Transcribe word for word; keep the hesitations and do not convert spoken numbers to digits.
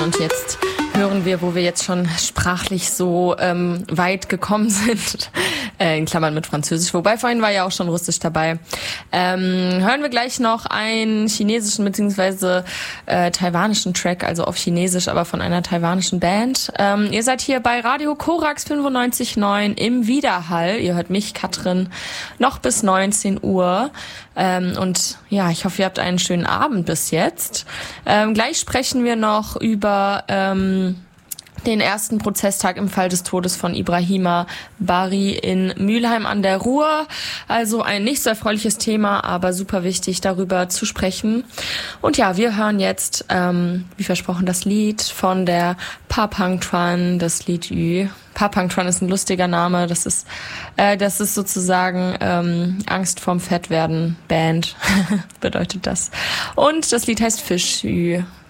und jetzt hören wir, wo wir jetzt schon sprachlich so ähm, weit gekommen sind, äh, in Klammern mit Französisch, wobei vorhin war ja auch schon Russisch dabei, ähm, hören wir gleich noch einen chinesischen bzw. Äh, taiwanischen Track, also auf Chinesisch, aber von einer taiwanischen Band. Ähm, ihr seid hier bei Radio Korax fünfundneunzig Komma neun im Widerhall. Ihr hört mich, Katrin, noch bis neunzehn Uhr. Ähm, und ja, ich hoffe, ihr habt einen schönen Abend bis jetzt. Ähm, gleich sprechen wir noch über ähm, den ersten Prozesstag im Fall des Todes von Ibrahima Bari in Mülheim an der Ruhr. Also ein nicht so erfreuliches Thema, aber super wichtig, darüber zu sprechen. Und ja, wir hören jetzt, ähm, wie versprochen, das Lied von der Papang Tran, das Lied Ü. Papang Tran ist ein lustiger Name. Das ist, äh, das ist sozusagen ähm, Angst vorm Fettwerden Band, bedeutet das. Und das Lied heißt Fisch Ü.